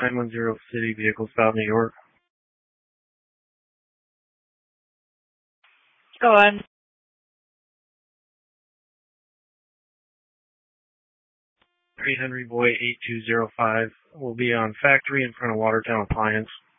910 City Vehicle Stop, New York. Go on. 3 Henry Boy 8205 will be on Factory in front of Watertown Appliance.